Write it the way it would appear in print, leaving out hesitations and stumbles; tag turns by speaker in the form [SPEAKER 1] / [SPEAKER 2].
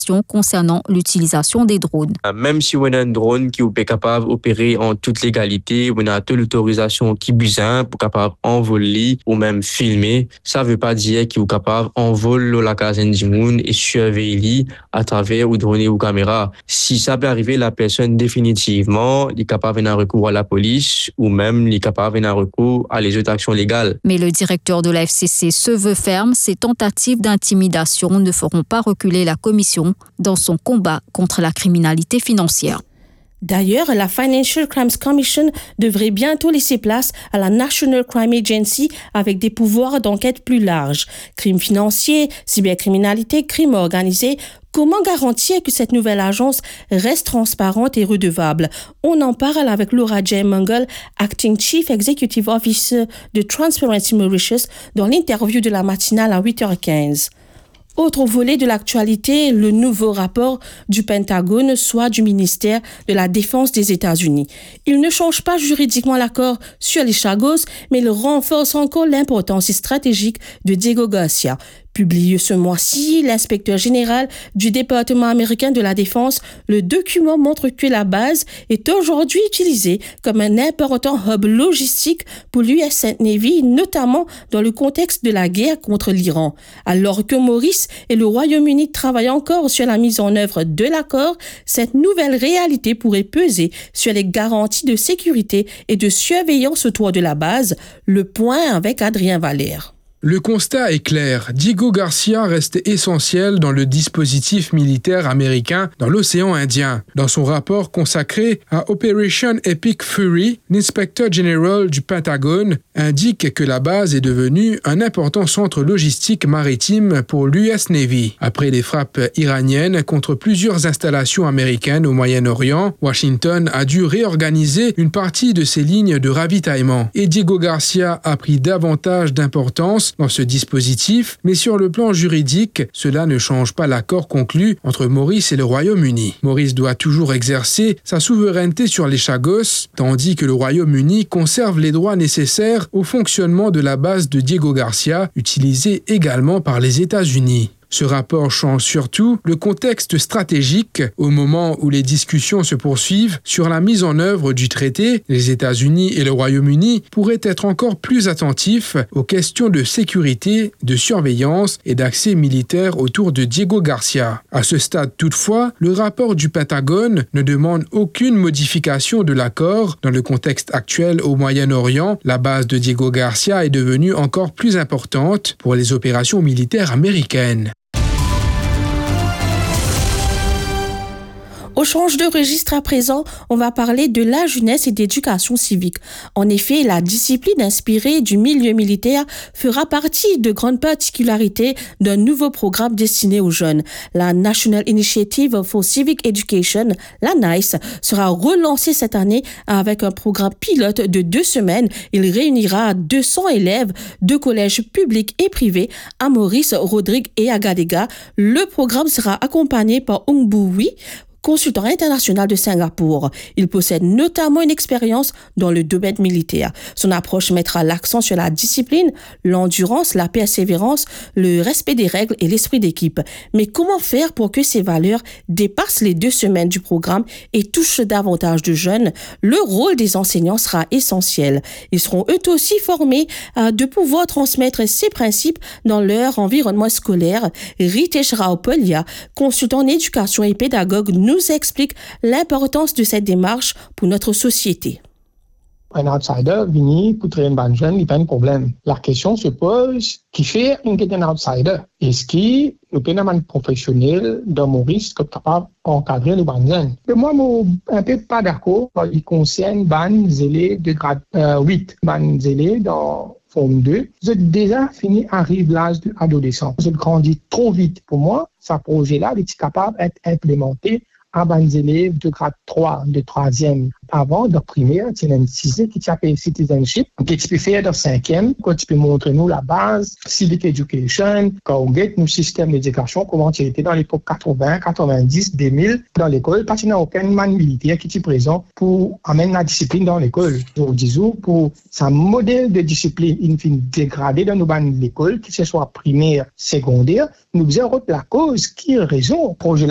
[SPEAKER 1] concernant l'utilisation des drones.
[SPEAKER 2] Même si on a un drone qui est capable d'opérer en toute légalité, on a toute l'autorisation qui besoin pour capable envoler ou même filmer, ça veut pas dire qu'il est capable d'envoler la caserne du monde et surveiller à travers ou drone ou caméra. Si ça peut arriver, la personne définitivement est capable de recours à la police ou même est capable de recours à les autres actions légales.
[SPEAKER 1] Mais le directeur de la FCC se veut ferme, ces tentatives d'intimidation ne feront pas reculer la commission dans son combat contre la criminalité financière.
[SPEAKER 3] D'ailleurs, la Financial Crimes Commission devrait bientôt laisser place à la National Crime Agency avec des pouvoirs d'enquête plus larges. Crimes financiers, cybercriminalité, crimes organisés. Comment garantir que cette nouvelle agence reste transparente et redevable? On en parle avec Laura J. Mungle, Acting Chief Executive Officer de Transparency Mauritius, dans l'interview de la matinale à 8h15. Autre volet de l'actualité, le nouveau rapport du Pentagone, soit du ministère de la Défense des États-Unis. Il ne change pas juridiquement l'accord sur les Chagos, mais il renforce encore l'importance stratégique de Diego Garcia. Publié ce mois-ci, l'inspecteur général du département américain de la Défense, le document montre que la base est aujourd'hui utilisée comme un important hub logistique pour l'US Navy, notamment dans le contexte de la guerre contre l'Iran. Alors que Maurice et le Royaume-Uni travaillent encore sur la mise en œuvre de l'accord, cette nouvelle réalité pourrait peser sur les garanties de sécurité et de surveillance autour de la base. Le point avec Adrien Valère.
[SPEAKER 4] Le constat est clair, Diego Garcia reste essentiel dans le dispositif militaire américain dans l'océan Indien. Dans son rapport consacré à Operation Epic Fury, l'inspecteur général du Pentagone indique que la base est devenue un important centre logistique maritime pour l'US Navy. Après les frappes iraniennes contre plusieurs installations américaines au Moyen-Orient, Washington a dû réorganiser une partie de ses lignes de ravitaillement. Et Diego Garcia a pris davantage d'importance dans ce dispositif, mais sur le plan juridique, cela ne change pas l'accord conclu entre Maurice et le Royaume-Uni. Maurice doit toujours exercer sa souveraineté sur les Chagos, tandis que le Royaume-Uni conserve les droits nécessaires au fonctionnement de la base de Diego Garcia, utilisée également par les États-Unis. Ce rapport change surtout le contexte stratégique au moment où les discussions se poursuivent sur la mise en œuvre du traité. Les États-Unis et le Royaume-Uni pourraient être encore plus attentifs aux questions de sécurité, de surveillance et d'accès militaire autour de Diego Garcia. À ce stade toutefois, le rapport du Pentagone ne demande aucune modification de l'accord. Dans le contexte actuel au Moyen-Orient, la base de Diego Garcia est devenue encore plus importante pour les opérations militaires américaines.
[SPEAKER 3] On change de registre à présent, on va parler de la jeunesse et d'éducation civique. En effet, la discipline inspirée du milieu militaire fera partie de grandes particularités d'un nouveau programme destiné aux jeunes. La National Initiative for Civic Education, la NICE, sera relancée cette année avec un programme pilote de 2 semaines. Il réunira 200 élèves de collèges publics et privés à Maurice, Rodrigue et Agadega. Le programme sera accompagné par Ung Bui, consultant international de Singapour. Il possède notamment une expérience dans le domaine militaire. Son approche mettra l'accent sur la discipline, l'endurance, la persévérance, le respect des règles et l'esprit d'équipe. Mais comment faire pour que ces valeurs dépassent les 2 semaines du programme et touchent davantage de jeunes? Le rôle des enseignants sera essentiel. Ils seront eux aussi formés de pouvoir transmettre ces principes dans leur environnement scolaire. Ritesh Raupolia, consultant en éducation et pédagogue, nous explique l'importance de cette démarche pour notre société.
[SPEAKER 5] Un outsider venu pour traiter un jeune, il n'y a pas de problème. La question se pose, qui fait un outsider? Est-ce que le phénomène professionnel de Maurice est capable d'encadrer les jeunes? Moi, je suis un peu pas d'accord. Il concerne les élèves de grade 8, les élèves dans Forme 2. J'ai déjà fini arrive l'âge de l'adolescence. J'ai grandi trop vite. Pour moi, ce projet-là est capable d'être implémenté à des élèves de grade 3, de 3e, avant de primaire, c'est un 6e qui s'appelle citizenship, que tu peux faire de 5e, quand tu peux montrer nous la base, civic education, quand on get nos systèmes d'éducation, comment tu étais dans l'époque 80, 90, 2000, dans l'école, parce qu'il n'y a aucun man militaire qui est présent pour amener la discipline dans l'école. Donc, disons, pour ce modèle de discipline, il finit dégradé dans nos bandes de l'école, que ce soit primaire, secondaire, nous faisons la cause qui est raison, projet